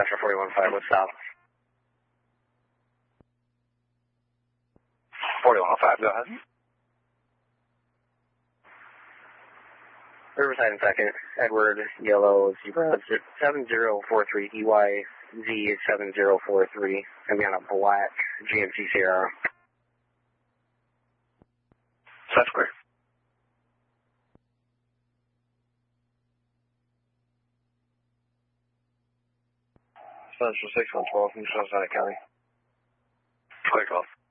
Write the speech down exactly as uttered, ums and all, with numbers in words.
Cessna forty-one five, what's south? forty-one five, go ahead. Riverside in second, Edward, yellow, zebra, seven zero four three, E Y Z seven zero four three, going to be on a black G M C Sierra. That's clear. Central six one twelve from Southside County. Clear twelve.